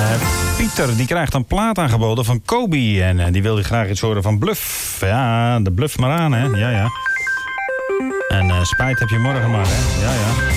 Pieter, die krijgt een plaat aangeboden van Kobe. En die wil graag iets horen van Bluff. Ja, de Bluff maar aan, hè. Ja. En spijt heb je morgen maar, hè. Ja.